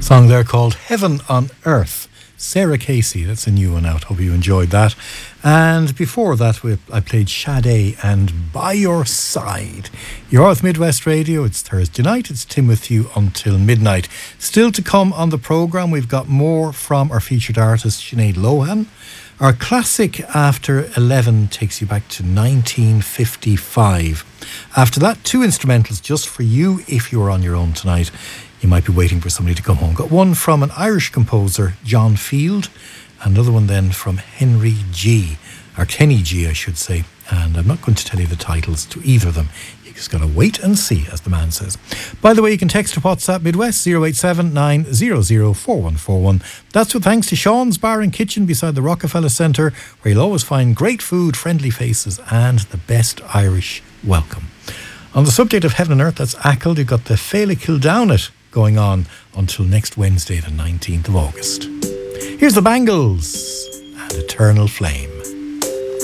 Song there called Heaven on Earth. Sarah Casey, that's a new one out. Hope you enjoyed that. And before that, I played Sade and By Your Side. You're with Midwest Radio. It's Thursday night. It's Tim with you until midnight. Still to come on the programme, we've got more from our featured artist, Sinead Lohan. Our classic After 11 takes you back to 1955. After that, two instrumentals just for you if you're on your own tonight. You might be waiting for somebody to come home. Got one from an Irish composer, John Field. Another one then from Henry G. Or Kenny G, I should say. And I'm not going to tell you the titles to either of them. You just got to wait and see, as the man says. By the way, you can text to WhatsApp Midwest 087 900 4141. That's with thanks to Sean's Bar and Kitchen beside the Rockefeller Centre, where you'll always find great food, friendly faces, and the best Irish welcome. On the subject of Heaven and Earth, that's Ackle. You've got the Féile Kildownet going on until next Wednesday, the 19th of August. Here's the Bangles and Eternal Flame.